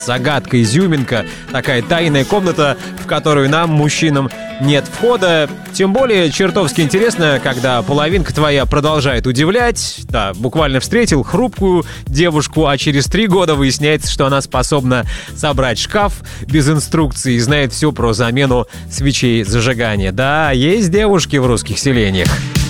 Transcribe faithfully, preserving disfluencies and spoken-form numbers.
Загадка, изюминка, такая тайная комната, в которую нам, мужчинам, нет входа. Тем более чертовски интересно, когда половинка твоя продолжает удивлять. Да, буквально встретил хрупкую девушку, а через три года выясняется, что она способна собрать шкаф без инструкции и знает все про замену свечей зажигания. Да, есть девушки в русских селениях.